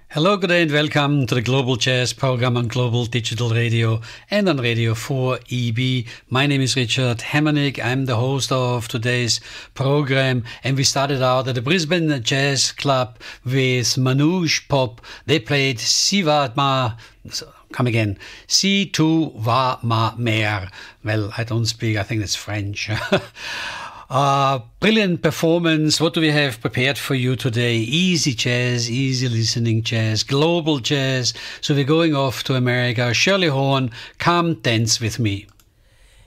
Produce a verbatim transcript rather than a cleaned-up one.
Hello, good day and welcome to the Global Jazz program on Global Digital Radio and on Radio four E B. My name is Richard Hemmernick. I'm the host of today's program, and we started out at the Brisbane Jazz Club with Manouche Pop. They played Si Va Ma... Come again. Si tu va ma mère. Well, I don't speak, I think it's French. Uh, brilliant performance. What do we have prepared for you today? Easy jazz, easy listening jazz, global jazz. So we're going off to America. Shirley Horn, Come Dance With Me.